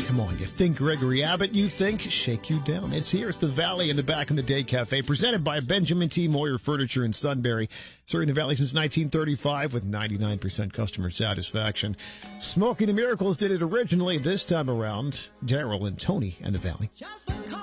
Come on, you think Gregory Abbott, you think Shake You Down. It's here. It's the Valley in the Back in the Day Cafe, presented by Benjamin T. Moyer Furniture in Sunbury, serving the Valley since 1935 with 99% customer satisfaction. Smokey the Miracles did it originally. This time around, Daryl and Tony and the Valley.